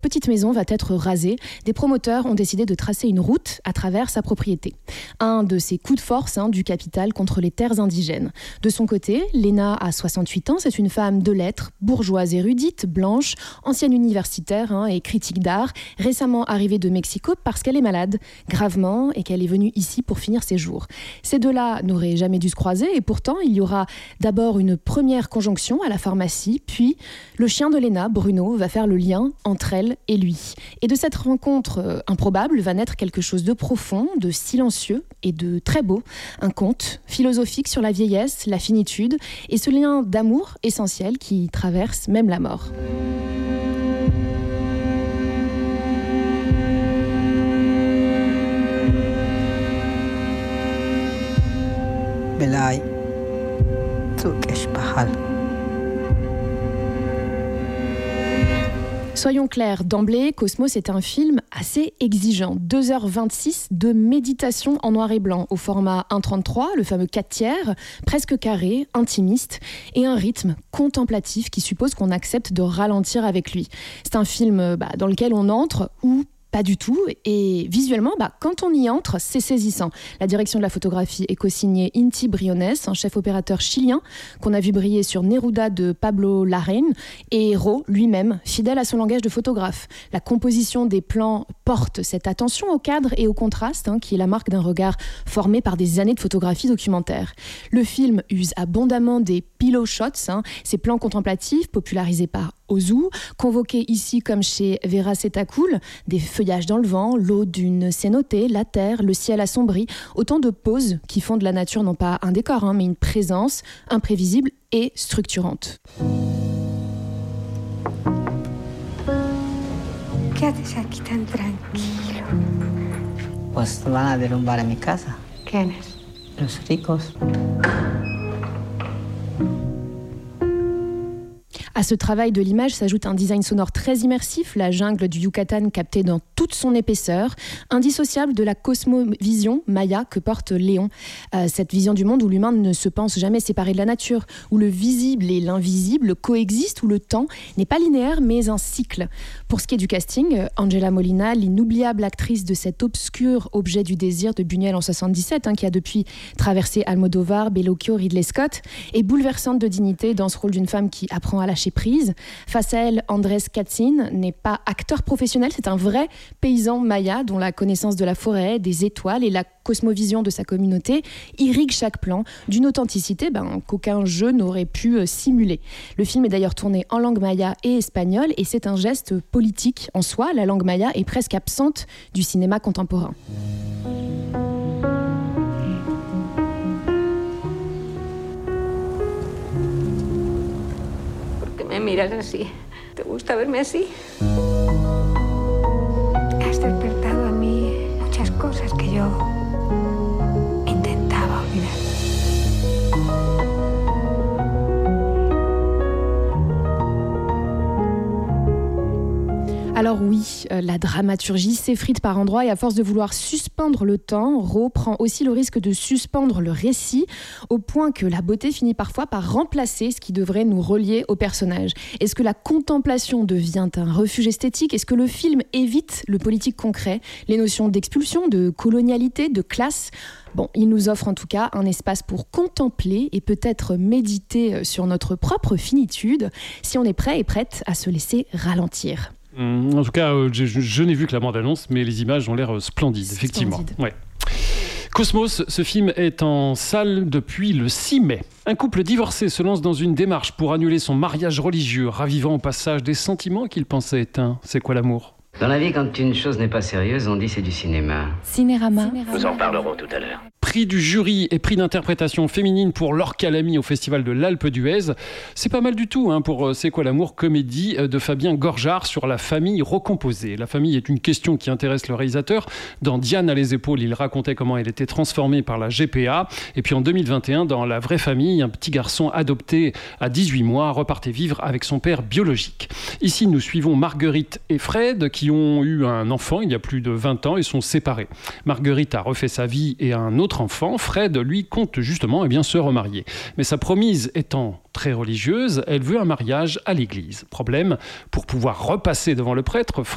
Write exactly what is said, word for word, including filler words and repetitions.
petite maison va être rasée. Des promoteurs ont décidé de tracer une route à travers sa propriété. Un de ces coups de force hein, du capital contre les terres indigènes. De son côté, Lena a soixante-huit ans, c'est une femme de lettres, bourgeoise érudite, blanche, ancienne universitaire hein, et critique d'art, récemment arrivée de Mexico parce qu'elle est malade, gravement, et qu'elle est venue ici pour finir ses jours. Ces deux-là n'auraient jamais dû se croiser, et pourtant, il y aura d'abord une première conjonction à la pharmacie, puis le chien de Lena, Bruno, va faire le lien entre elle et lui. Et de cette rencontre euh, improbable va naître quelque chose de profond, de silencieux et de très beau. Un conte philosophique sur la vieillesse, la finitude et ce lien d'amour essentiel qui traverse même la mort. Belai, Tukesh Pahal. Soyons clairs, d'emblée, Cosmos est un film assez exigeant. deux heures vingt-six de méditation en noir et blanc, au format un trente-trois, le fameux quatre tiers, presque carré, intimiste, et un rythme contemplatif qui suppose qu'on accepte de ralentir avec lui. C'est un film bah, dans lequel on entre ou pas du tout, et visuellement, bah, quand on y entre, c'est saisissant. La direction de la photographie est co-signée Inti Briones, un chef opérateur chilien qu'on a vu briller sur Neruda de Pablo Larraín, et Ro lui-même, fidèle à son langage de photographe. La composition des plans porte cette attention au cadre et au contraste, hein, qui est la marque d'un regard formé par des années de photographie documentaire. Le film use abondamment des pillow shots, hein, ces plans contemplatifs popularisés par Ozu, convoqués ici comme chez Vera Setacool, des feuillages dans le vent, l'eau d'une cénotée, la terre, le ciel assombri, autant de poses qui font de la nature non pas un décor, hein, mais une présence imprévisible et structurante. ¿Qué haces aquí tan tranquilo? Pues van a derrumbar a mi casa. ¿Quiénes? Los ricos. À ce travail de l'image s'ajoute un design sonore très immersif, la jungle du Yucatan captée dans toute son épaisseur, indissociable de la cosmovision maya que porte Léon. Euh, cette vision du monde où l'humain ne se pense jamais séparé de la nature, où le visible et l'invisible coexistent, où le temps n'est pas linéaire mais un cycle. Pour ce qui est du casting, Angela Molina, l'inoubliable actrice de cet obscur objet du désir de Buñuel en soixante-dix-sept, hein, qui a depuis traversé Almodovar, Bellocchio, Ridley Scott, est bouleversante de dignité dans ce rôle d'une femme qui apprend à lâcher prise. Face à elle, Andrés Katzin n'est pas acteur professionnel, c'est un vrai paysan maya dont la connaissance de la forêt, des étoiles et la cosmovision de sa communauté irrigue chaque plan d'une authenticité ben, qu'aucun jeu n'aurait pu euh, simuler. Le film est d'ailleurs tourné en langue maya et espagnole et c'est un geste politique en soi. La langue maya est presque absente du cinéma contemporain. Me miras así. ¿Te gusta verme así? Has despertado a mí muchas cosas que yo intentaba olvidar. Alors oui, euh, la dramaturgie s'effrite par endroits et à force de vouloir suspendre le temps, Ro prend aussi le risque de suspendre le récit au point que la beauté finit parfois par remplacer ce qui devrait nous relier au personnage. Est-ce que la contemplation devient un refuge esthétique ? Est-ce que le film évite le politique concret, les notions d'expulsion, de colonialité, de classe ? Bon, il nous offre en tout cas un espace pour contempler et peut-être méditer sur notre propre finitude si on est prêt et prête à se laisser ralentir. En tout cas, euh, je, je n'ai vu que la bande-annonce, mais les images ont l'air splendides, C'est effectivement. splendide. Ouais. Cosmos, ce film est en salle depuis le six mai. Un couple divorcé se lance dans une démarche pour annuler son mariage religieux, ravivant au passage des sentiments qu'il pensait éteints. C'est quoi l'amour ? Dans la vie, quand une chose n'est pas sérieuse, on dit c'est du cinéma. Cinérama. Nous en parlerons tout à l'heure. Prix du jury et prix d'interprétation féminine pour Laure Calamy au Festival de l'Alpe d'Huez. C'est pas mal du tout hein, pour C'est quoi l'amour, comédie de Fabien Gorjard sur la famille recomposée. La famille est une question qui intéresse le réalisateur. Dans Diane à les épaules, il racontait comment elle était transformée par la G P A. Et puis en deux mille vingt et un, dans La vraie famille, un petit garçon adopté à dix-huit mois repartait vivre avec son père biologique. Ici, nous suivons Marguerite et Fred qui ont eu un enfant il y a plus de vingt ans et sont séparés. Marguerite a refait sa vie et a un autre enfant. Fred, lui, compte justement eh bien, se remarier. Mais sa promise étant très religieuse, elle veut un mariage à l'église. Problème, pour pouvoir repasser devant le prêtre,